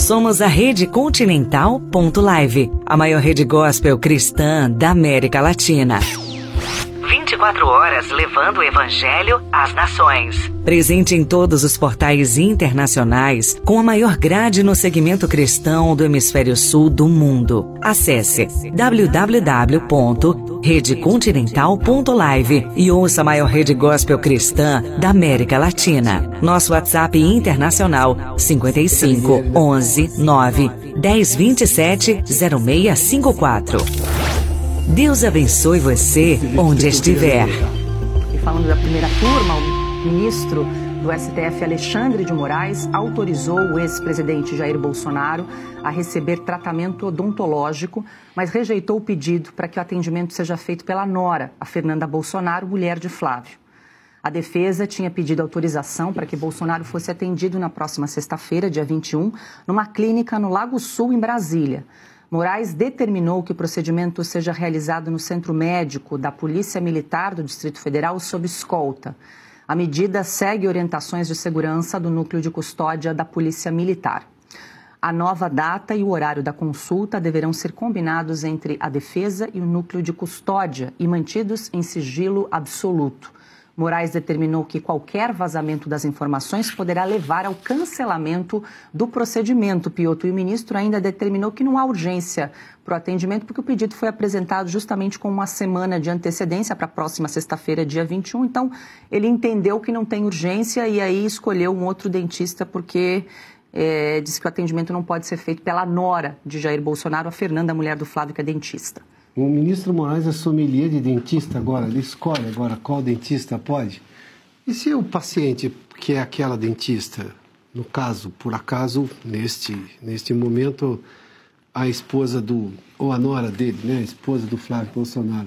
Somos a Rede Continental.live, a maior rede gospel cristã da América Latina. 24 horas levando o Evangelho às nações. Presente em todos os portais internacionais, com a maior grade no segmento cristão do hemisfério sul do mundo. Acesse www.redecontinental.live e ouça a maior rede gospel cristã da América Latina. Nosso WhatsApp internacional 55 11 9 10 27 0654. Deus abençoe você onde estiver. E falando da primeira turma, o ministro do STF, Alexandre de Moraes, autorizou o ex-presidente Jair Bolsonaro a receber tratamento odontológico, mas rejeitou o pedido para que o atendimento seja feito pela nora, a Fernanda Bolsonaro, mulher de Flávio. A defesa tinha pedido autorização para que Bolsonaro fosse atendido na próxima sexta-feira, dia 21, numa clínica no Lago Sul, em Brasília. Moraes determinou que o procedimento seja realizado no Centro Médico da Polícia Militar do Distrito Federal sob escolta. A medida segue orientações de segurança do Núcleo de Custódia da Polícia Militar. A nova data e o horário da consulta deverão ser combinados entre a defesa e o Núcleo de Custódia e mantidos em sigilo absoluto. Moraes determinou que qualquer vazamento das informações poderá levar ao cancelamento do procedimento, Piotr. E o ministro ainda determinou que não há urgência para o atendimento, porque o pedido foi apresentado justamente com uma semana de antecedência para a próxima sexta-feira, dia 21. Então, ele entendeu que não tem urgência e aí escolheu um outro dentista, porque disse que o atendimento não pode ser feito pela nora de Jair Bolsonaro, a Fernanda, mulher do Flávio, que é dentista. O ministro Moraes é sommelier de dentista agora, ele escolhe agora qual dentista pode. E se o paciente que é aquela dentista, no caso, por acaso, neste momento, a esposa ou a nora dele, né, a esposa do Flávio Bolsonaro,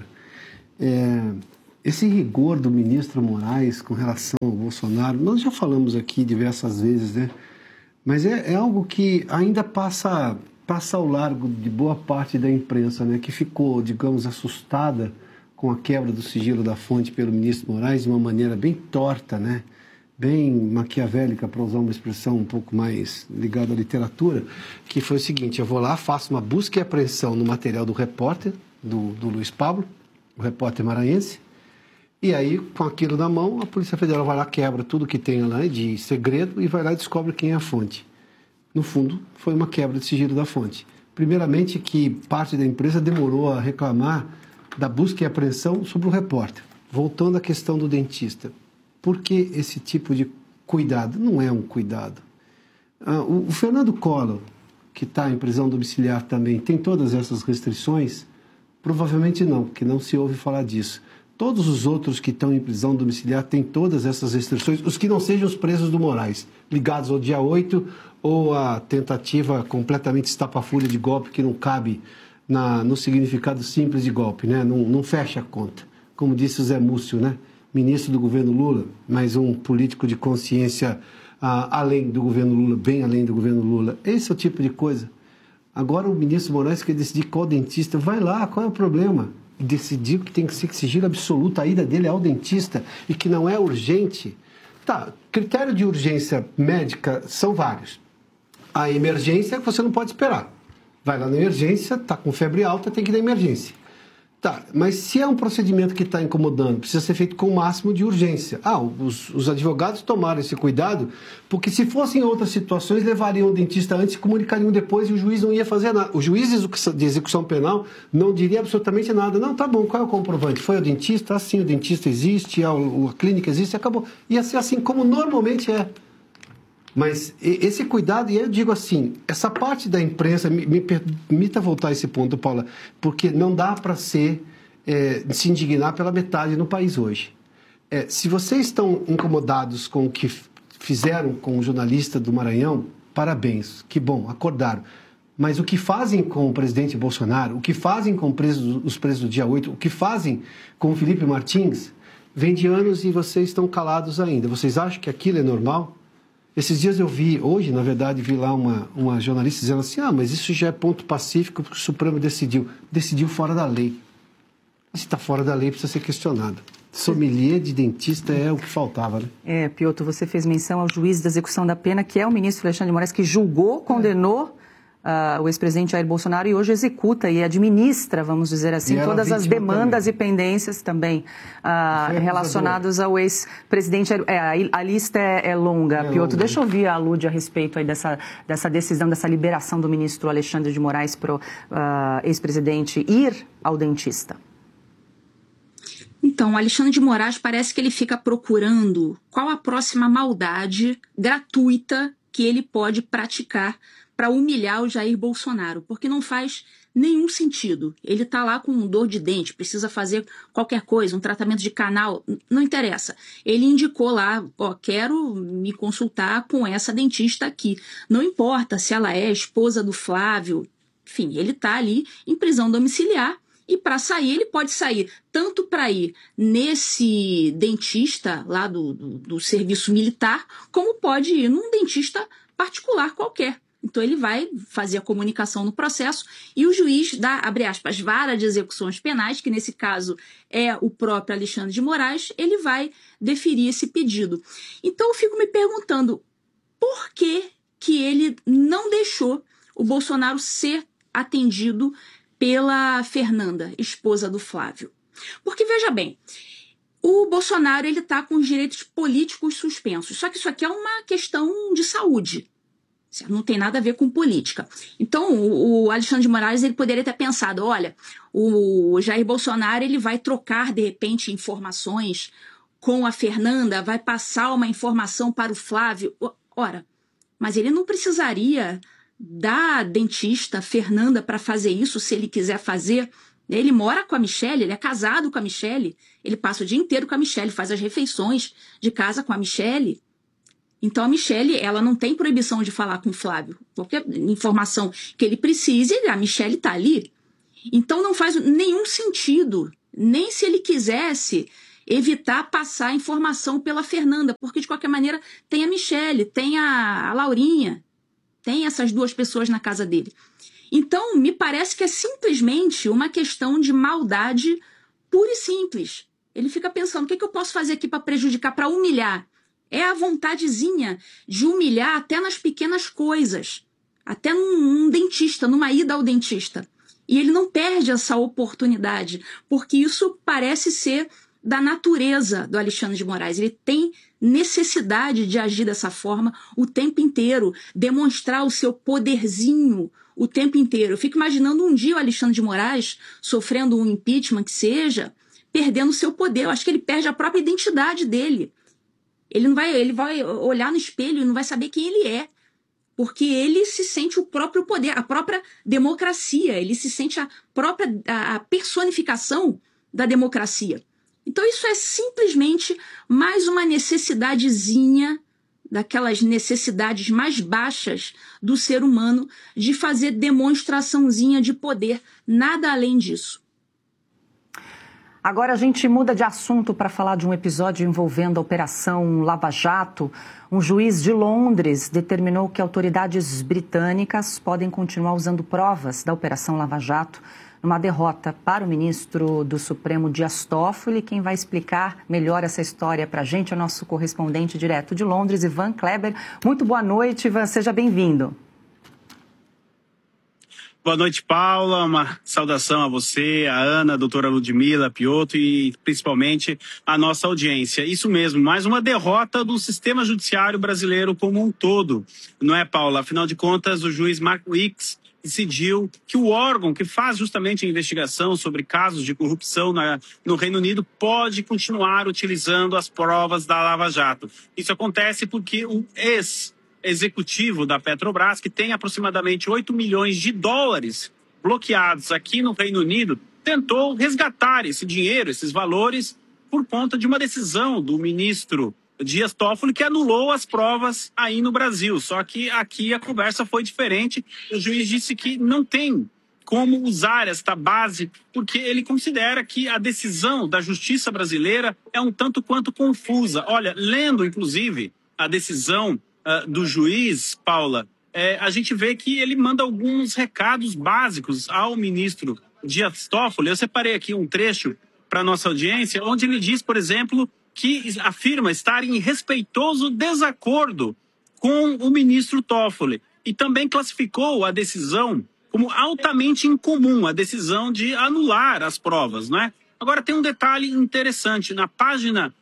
esse rigor do ministro Moraes com relação ao Bolsonaro, nós já falamos aqui diversas vezes, né, mas é algo que ainda passa ao largo de boa parte da imprensa, né, que ficou, digamos, assustada com a quebra do sigilo da fonte pelo ministro Moraes de uma maneira bem torta, né, bem maquiavélica, para usar uma expressão um pouco mais ligada à literatura, que foi o seguinte: eu vou lá, faço uma busca e apreensão no material do repórter, do Luiz Pablo, o repórter maranhense, e aí, com aquilo na mão, a Polícia Federal vai lá, quebra tudo que tem lá de segredo e vai lá e descobre quem é a fonte. No fundo, foi uma quebra de sigilo da fonte. Primeiramente, que parte da empresa demorou a reclamar da busca e apreensão sobre o repórter. Voltando à questão do dentista. Por que esse tipo de cuidado? Não é um cuidado. O Fernando Collor, que está em prisão domiciliar também, tem todas essas restrições? Provavelmente não, porque não se ouve falar disso. Todos os outros que estão em prisão domiciliar têm todas essas restrições, os que não sejam os presos do Moraes, ligados ao dia 8 ou a tentativa completamente estapafúrdia de golpe que não cabe no significado simples de golpe, né? Não fecha a conta. Como disse o Zé Múcio, né? Ministro do governo Lula, mas um político de consciência além do governo Lula, bem além do governo Lula. Esse é o tipo de coisa. Agora o ministro Moraes quer decidir qual dentista. Vai lá, qual é o problema? Decidiu que tem que ser sigilo absoluto, a ida dele ao dentista e que não é urgente. Tá, critério de urgência médica são vários. A emergência é que você não pode esperar. Vai lá na emergência, está com febre alta, tem que ir na emergência. Tá, mas se é um procedimento que está incomodando, precisa ser feito com o máximo de urgência. Os advogados tomaram esse cuidado, porque se fossem outras situações, levariam o dentista antes e comunicariam depois e o juiz não ia fazer nada. O juiz de execução penal não diria absolutamente nada. Não, tá bom, qual é o comprovante? Foi o dentista? Sim, o dentista existe, a clínica existe, acabou. Ia ser assim como normalmente é. Mas esse cuidado, e eu digo assim, essa parte da imprensa, me permita voltar a esse ponto, Paula, porque não dá para se indignar pela metade no país hoje. Se vocês estão incomodados com o que fizeram com o jornalista do Maranhão, parabéns, que bom, acordaram. Mas o que fazem com o presidente Bolsonaro, o que fazem com os presos do dia 8, o que fazem com o Felipe Martins, vem de anos e vocês estão calados ainda. Vocês acham que aquilo é normal? Esses dias eu vi, hoje, na verdade, vi lá uma jornalista dizendo assim, mas isso já é ponto pacífico porque o Supremo decidiu fora da lei. Se está fora da lei, precisa ser questionado. Sommelier de dentista é o que faltava, né? Piotr, você fez menção ao juiz da execução da pena, que é o ministro Alexandre de Moraes, que julgou, condenou o ex-presidente Jair Bolsonaro e hoje executa e administra, vamos dizer assim, todas as demandas também. E pendências também relacionadas ao ex-presidente. A lista é longa, Piotr. Longa. Deixa eu ouvir a Lúdia a respeito aí dessa decisão, dessa liberação do ministro Alexandre de Moraes para o ex-presidente ir ao dentista. Então, o Alexandre de Moraes parece que ele fica procurando qual a próxima maldade gratuita que ele pode praticar para humilhar o Jair Bolsonaro, porque não faz nenhum sentido. Ele está lá com dor de dente, precisa fazer qualquer coisa, um tratamento de canal, não interessa. Ele indicou lá, quero me consultar com essa dentista aqui. Não importa se ela é esposa do Flávio, enfim, ele está ali em prisão domiciliar e para sair, ele pode sair tanto para ir nesse dentista lá do serviço militar, como pode ir num dentista particular qualquer. Então, ele vai fazer a comunicação no processo e o juiz da, abre aspas, vara de execuções penais, que nesse caso é o próprio Alexandre de Moraes, ele vai deferir esse pedido. Então, eu fico me perguntando por que ele não deixou o Bolsonaro ser atendido pela Fernanda, esposa do Flávio. Porque, veja bem, o Bolsonaro está com os direitos políticos suspensos, só que isso aqui é uma questão de saúde. Não tem nada a ver com política. Então, o Alexandre de Moraes ele poderia ter pensado, olha, o Jair Bolsonaro ele vai trocar, de repente, informações com a Fernanda, vai passar uma informação para o Flávio. Ora, mas ele não precisaria da dentista Fernanda para fazer isso, se ele quiser fazer. Ele mora com a Michelle, ele é casado com a Michelle, ele passa o dia inteiro com a Michelle, faz as refeições de casa com a Michelle. Então, a Michelle, ela não tem proibição de falar com o Flávio. Qualquer informação que ele precise, a Michelle está ali. Então, não faz nenhum sentido, nem se ele quisesse evitar passar a informação pela Fernanda, porque, de qualquer maneira, tem a Michelle, tem a Laurinha, tem essas duas pessoas na casa dele. Então, me parece que é simplesmente uma questão de maldade pura e simples. Ele fica pensando, o que eu posso fazer aqui para prejudicar, para humilhar? É a vontadezinha de humilhar até nas pequenas coisas. Até num dentista, numa ida ao dentista. E ele não perde essa oportunidade, porque isso parece ser da natureza do Alexandre de Moraes. Ele tem necessidade de agir dessa forma o tempo inteiro, demonstrar o seu poderzinho o tempo inteiro. Eu fico imaginando um dia o Alexandre de Moraes sofrendo um impeachment que seja, perdendo o seu poder. Eu acho que ele perde a própria identidade dele. Ele vai olhar no espelho e não vai saber quem ele é, porque ele se sente o próprio poder, a própria democracia, ele se sente a personificação da democracia. Então isso é simplesmente mais uma necessidadezinha, daquelas necessidades mais baixas do ser humano, de fazer demonstraçãozinha de poder, nada além disso. Agora a gente muda de assunto para falar de um episódio envolvendo a Operação Lava Jato. Um juiz de Londres determinou que autoridades britânicas podem continuar usando provas da Operação Lava Jato numa derrota para o ministro do Supremo Dias Toffoli. Quem vai explicar melhor essa história para a gente é o nosso correspondente direto de Londres, Ivan Kleber. Muito boa noite, Ivan, seja bem-vindo. Boa noite, Paula. Uma saudação a você, a Ana, a doutora Ludmila, a Piotr e principalmente a nossa audiência. Isso mesmo, mais uma derrota do sistema judiciário brasileiro como um todo, não é, Paula? Afinal de contas, o juiz Mark Weeks decidiu que o órgão que faz justamente a investigação sobre casos de corrupção no Reino Unido pode continuar utilizando as provas da Lava Jato. Isso acontece porque o ex-executivo da Petrobras, que tem aproximadamente 8 milhões de dólares bloqueados aqui no Reino Unido, tentou resgatar esse dinheiro, esses valores, por conta de uma decisão do ministro Dias Toffoli, que anulou as provas aí no Brasil. Só que aqui a conversa foi diferente. O juiz disse que não tem como usar esta base, porque ele considera que a decisão da justiça brasileira é um tanto quanto confusa. Olha, lendo, inclusive, a decisão do juiz, Paula, a gente vê que ele manda alguns recados básicos ao ministro Dias Toffoli. Eu separei aqui um trecho para a nossa audiência, onde ele diz, por exemplo, que afirma estar em respeitoso desacordo com o ministro Toffoli. E também classificou a decisão como altamente incomum, a decisão de anular as provas, não é? Agora, tem um detalhe interessante. Na página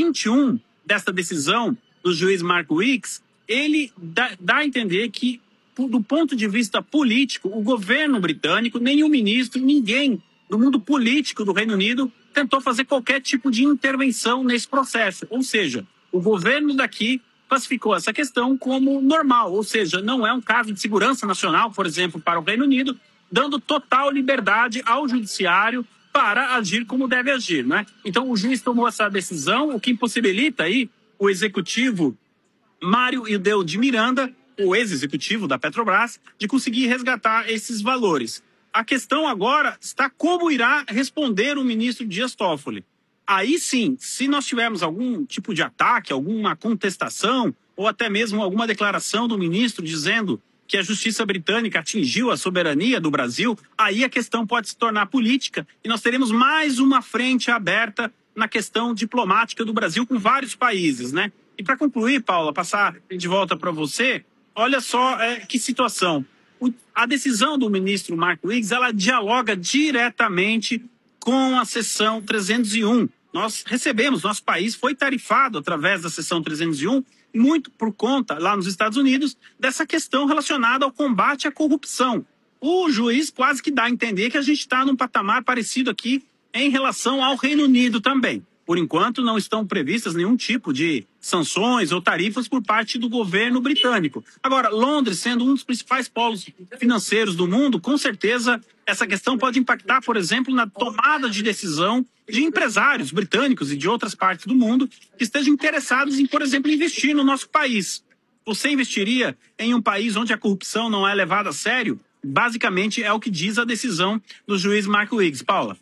21 desta decisão do juiz Mark Weeks, ele dá a entender que, do ponto de vista político, o governo britânico, nenhum ministro, ninguém do mundo político do Reino Unido tentou fazer qualquer tipo de intervenção nesse processo. Ou seja, o governo daqui classificou essa questão como normal, ou seja, não é um caso de segurança nacional, por exemplo, para o Reino Unido, dando total liberdade ao judiciário para agir como deve agir, né? Então, o juiz tomou essa decisão, o que impossibilita aí o executivo Mário Ildeu de Miranda, o ex-executivo da Petrobras, de conseguir resgatar esses valores. A questão agora está como irá responder o ministro Dias Toffoli. Aí sim, se nós tivermos algum tipo de ataque, alguma contestação, ou até mesmo alguma declaração do ministro dizendo que a justiça britânica atingiu a soberania do Brasil, aí a questão pode se tornar política e nós teremos mais uma frente aberta na questão diplomática do Brasil com vários países, né? E para concluir, Paula, passar de volta para você, olha só que situação. A decisão do ministro Mark Weeks, ela dialoga diretamente com a seção 301. Nós recebemos, nosso país foi tarifado através da seção 301, muito por conta, lá nos Estados Unidos, dessa questão relacionada ao combate à corrupção. O juiz quase que dá a entender que a gente está num patamar parecido aqui em relação ao Reino Unido também. Por enquanto, não estão previstas nenhum tipo de sanções ou tarifas por parte do governo britânico. Agora, Londres, sendo um dos principais polos financeiros do mundo, com certeza essa questão pode impactar, por exemplo, na tomada de decisão de empresários britânicos e de outras partes do mundo que estejam interessados em, por exemplo, investir no nosso país. Você investiria em um país onde a corrupção não é levada a sério? Basicamente, é o que diz a decisão do juiz Mark Weeks. Paula.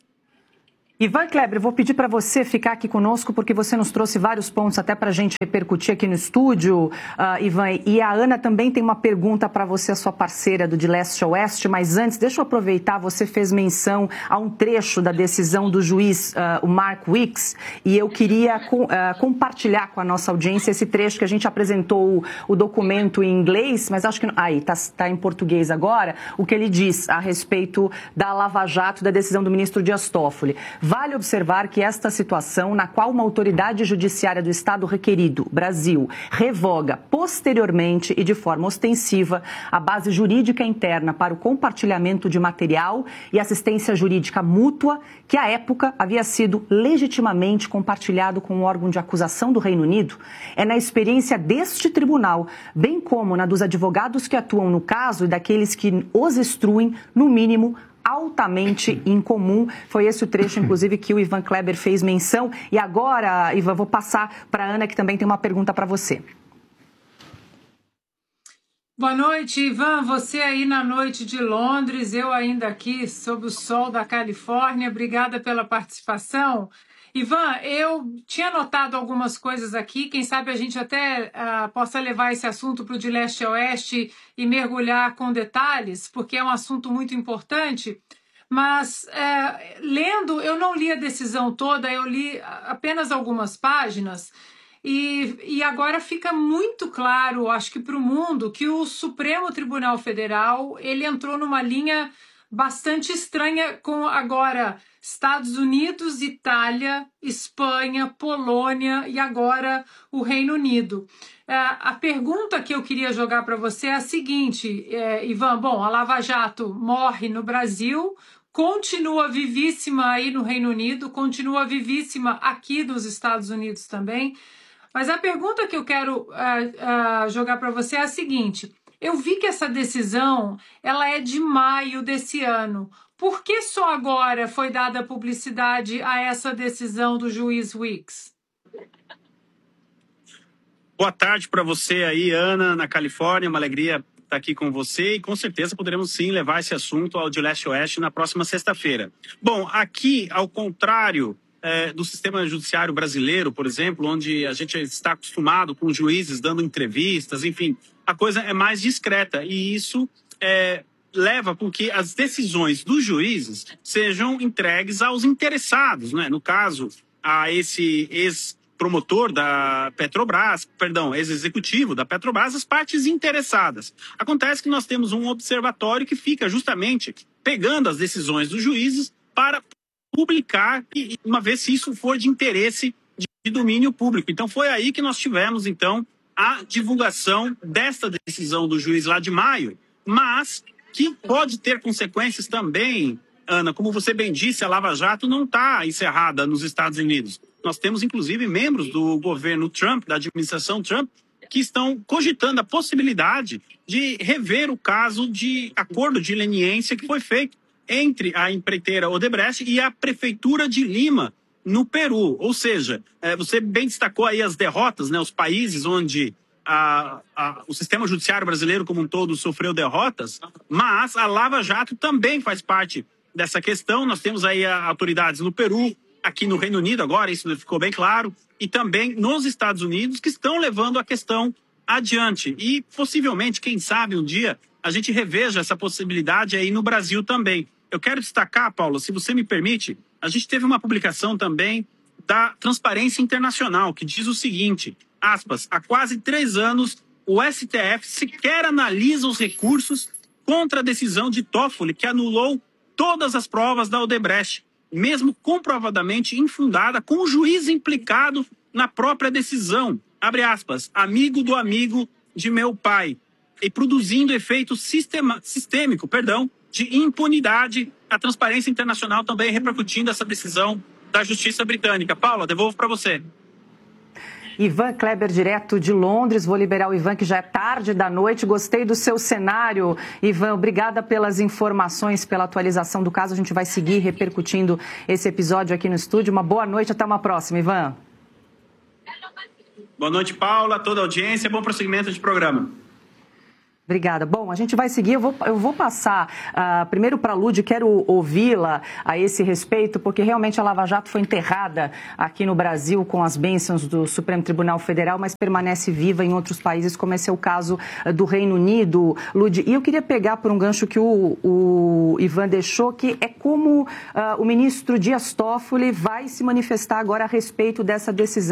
Ivan Kleber, eu vou pedir para você ficar aqui conosco, porque você nos trouxe vários pontos até para a gente repercutir aqui no estúdio, Ivan. E a Ana também tem uma pergunta para você, a sua parceira do De Leste a Oeste. Mas antes, deixa eu aproveitar, você fez menção a um trecho da decisão do juiz, o Mark Weeks, e eu queria compartilhar com a nossa audiência esse trecho que a gente apresentou o documento em inglês, mas acho que está em português agora, o que ele diz a respeito da Lava Jato, da decisão do ministro Dias Toffoli. Vale observar que esta situação, na qual uma autoridade judiciária do Estado requerido, Brasil, revoga posteriormente e de forma ostensiva a base jurídica interna para o compartilhamento de material e assistência jurídica mútua, que à época havia sido legitimamente compartilhado com o órgão de acusação do Reino Unido, é na experiência deste tribunal, bem como na dos advogados que atuam no caso e daqueles que os instruem, no mínimo, altamente incomum. Foi esse o trecho, inclusive, que o Ivan Kleber fez menção. E agora, Ivan, vou passar para a Ana, que também tem uma pergunta para você. Boa noite, Ivan. Você aí na noite de Londres, eu ainda aqui sob o sol da Califórnia. Obrigada pela participação. Ivan, eu tinha notado algumas coisas aqui, quem sabe a gente até possa levar esse assunto para o De Leste a Oeste e mergulhar com detalhes, porque é um assunto muito importante, mas lendo, eu não li a decisão toda, eu li apenas algumas páginas, e agora fica muito claro, acho que para o mundo, que o Supremo Tribunal Federal, ele entrou numa linha bastante estranha com agora Estados Unidos, Itália, Espanha, Polônia e agora o Reino Unido. A pergunta que eu queria jogar para você é a seguinte, Ivan, bom, a Lava Jato morre no Brasil, continua vivíssima aí no Reino Unido, continua vivíssima aqui nos Estados Unidos também, mas a pergunta que eu quero jogar para você é a seguinte: eu vi que essa decisão ela é de maio desse ano. Por que só agora foi dada publicidade a essa decisão do juiz Weeks? Boa tarde para você aí, Ana, na Califórnia. Uma alegria estar aqui com você e com certeza poderemos sim levar esse assunto ao De Leste a Oeste na próxima sexta-feira. Bom, aqui, ao contrário do sistema judiciário brasileiro, por exemplo, onde a gente está acostumado com juízes dando entrevistas, enfim, a coisa é mais discreta e isso leva com que as decisões dos juízes sejam entregues aos interessados, né? No caso, a esse ex-promotor da Petrobras, ex-executivo da Petrobras, as partes interessadas. Acontece que nós temos um observatório que fica justamente pegando as decisões dos juízes para publicar, uma vez se isso for de interesse de domínio público. Então, foi aí que nós tivemos, então, a divulgação desta decisão do juiz lá de maio, mas que pode ter consequências também, Ana, como você bem disse, a Lava Jato não está encerrada nos Estados Unidos. Nós temos, inclusive, membros do governo Trump, da administração Trump, que estão cogitando a possibilidade de rever o caso de acordo de leniência que foi feito entre a empreiteira Odebrecht e a Prefeitura de Lima, no Peru. Ou seja, você bem destacou aí as derrotas, né, os países onde o sistema judiciário brasileiro como um todo sofreu derrotas, mas a Lava Jato também faz parte dessa questão. Nós temos aí autoridades no Peru, aqui no Reino Unido agora, isso ficou bem claro, e também nos Estados Unidos, que estão levando a questão adiante. E possivelmente, quem sabe, um dia a gente reveja essa possibilidade aí no Brasil também. Eu quero destacar, Paula, se você me permite, a gente teve uma publicação também da Transparência Internacional, que diz o seguinte, aspas, há quase 3 anos, o STF sequer analisa os recursos contra a decisão de Toffoli, que anulou todas as provas da Odebrecht, mesmo comprovadamente infundada, com o juiz implicado na própria decisão, abre aspas, amigo do amigo de meu pai, e produzindo efeito sistêmico, de impunidade. A Transparência Internacional também repercutindo essa decisão da Justiça Britânica. Paula, devolvo para você. Ivan Kleber, direto de Londres. Vou liberar o Ivan, que já é tarde da noite. Gostei do seu cenário. Ivan, obrigada pelas informações, pela atualização do caso. A gente vai seguir repercutindo esse episódio aqui no estúdio. Uma boa noite, até uma próxima, Ivan. Boa noite, Paula, toda a audiência. Bom prosseguimento de programa. Obrigada. Bom, a gente vai seguir. Eu vou passar primeiro para a Lud, quero ouvi-la a esse respeito, porque realmente a Lava Jato foi enterrada aqui no Brasil com as bênçãos do Supremo Tribunal Federal, mas permanece viva em outros países, como esse é o caso do Reino Unido, Lud. E eu queria pegar por um gancho que o Ivan deixou, que é como o ministro Dias Toffoli vai se manifestar agora a respeito dessa decisão